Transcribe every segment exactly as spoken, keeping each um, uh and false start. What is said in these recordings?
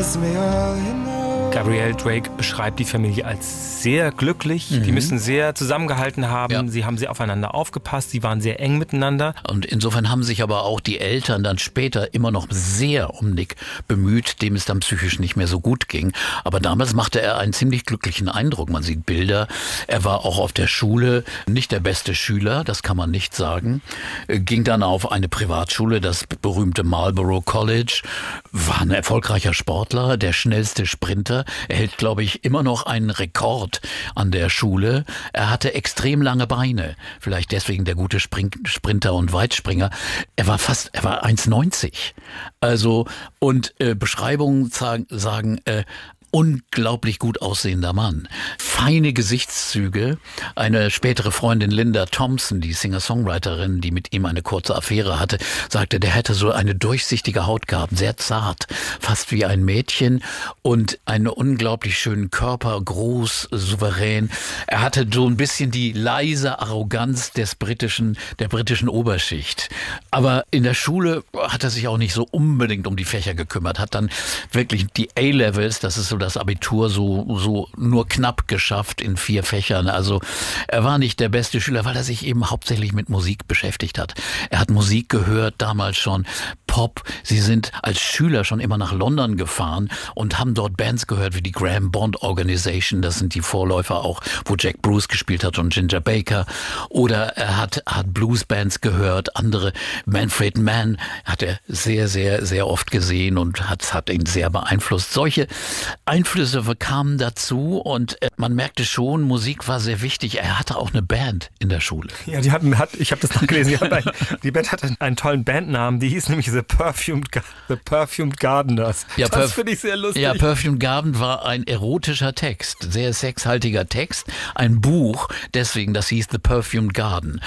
tells me all you know. Gabrielle Drake beschreibt die Familie als sehr glücklich. Mhm. Die müssen sehr zusammengehalten haben. Ja. Sie haben sehr aufeinander aufgepasst. Sie waren sehr eng miteinander. Und insofern haben sich aber auch die Eltern dann später immer noch sehr um Nick bemüht, dem es dann psychisch nicht mehr so gut ging. Aber damals machte er einen ziemlich glücklichen Eindruck. Man sieht Bilder. Er war auch auf der Schule nicht der beste Schüler, das kann man nicht sagen. Ging dann auf eine Privatschule, das berühmte Marlborough College. War ein erfolgreicher Sportler, der schnellste Sprinter. Er hält, glaube ich, immer noch einen Rekord an der Schule. Er hatte extrem lange Beine. Vielleicht deswegen der gute Spring- Sprinter und Weitspringer. Er war fast, er war eins neunzig. Also, und äh, Beschreibungen sagen, sagen äh, unglaublich gut aussehender Mann. Feine Gesichtszüge. Eine spätere Freundin Linda Thompson, die Singer-Songwriterin, die mit ihm eine kurze Affäre hatte, sagte, der hätte so eine durchsichtige Haut gehabt, sehr zart, fast wie ein Mädchen und einen unglaublich schönen Körper, groß, souverän. Er hatte so ein bisschen die leise Arroganz des britischen, der britischen Oberschicht. Aber in der Schule hat er sich auch nicht so unbedingt um die Fächer gekümmert, hat dann wirklich die A-Levels, das ist so das Abitur, so, so nur knapp geschafft in vier Fächern. Also er war nicht der beste Schüler, weil er sich eben hauptsächlich mit Musik beschäftigt hat. Er hat Musik gehört, damals schon Pop. Sie sind als Schüler schon immer nach London gefahren und haben dort Bands gehört wie die Graham Bond Organisation. Das sind die Vorläufer auch, wo Jack Bruce gespielt hat und Ginger Baker. Oder er hat, hat Bluesbands gehört, andere. Manfred Mann hat er sehr, sehr, sehr oft gesehen und hat, hat ihn sehr beeinflusst. Solche Einflüsse kamen dazu und man merkte schon, Musik war sehr wichtig. Er hatte auch eine Band in der Schule. Ja, die hatten, hat, ich habe das nachgelesen, die, ein, die Band hatte einen tollen Bandnamen, die hieß nämlich The Perfumed, The Perfumed Gardeners. Ja, das Perf- finde ich sehr lustig. Ja, Perfumed Garden war ein erotischer Text, sehr sexhaltiger Text, ein Buch, deswegen, das hieß The Perfumed Garden.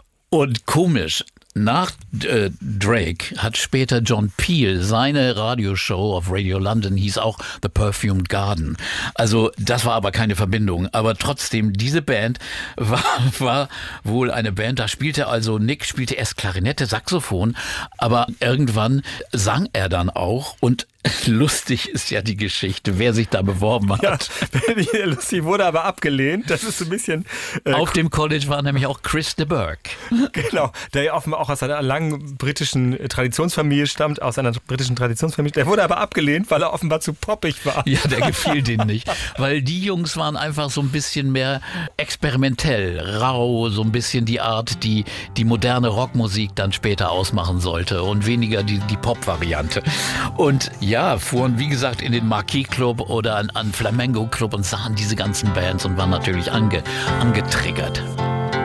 Und komisch, nach äh, Drake hat später John Peel, seine Radioshow auf Radio London hieß auch The Perfumed Garden. Also das war aber keine Verbindung. Aber trotzdem, diese Band war, war wohl eine Band, da spielte also Nick, spielte erst Klarinette, Saxophon, aber irgendwann sang er dann auch und lustig ist ja die Geschichte, wer sich da beworben hat. Ja, lustig, wurde aber abgelehnt. Das ist so ein bisschen... Äh, Auf dem College war nämlich auch Chris de Burgh. Genau, der ja offenbar auch aus einer langen britischen Traditionsfamilie stammt, aus einer britischen Traditionsfamilie. Der wurde aber abgelehnt, weil er offenbar zu poppig war. Ja, der gefiel denen nicht. Weil die Jungs waren einfach so ein bisschen mehr experimentell, rau, so ein bisschen die Art, die die moderne Rockmusik dann später ausmachen sollte und weniger die, die Pop-Variante. Und ja, Ja, fuhren, wie gesagt, in den Marquis Club oder an, an Flamengo Club und sahen diese ganzen Bands und waren natürlich ange, angetriggert.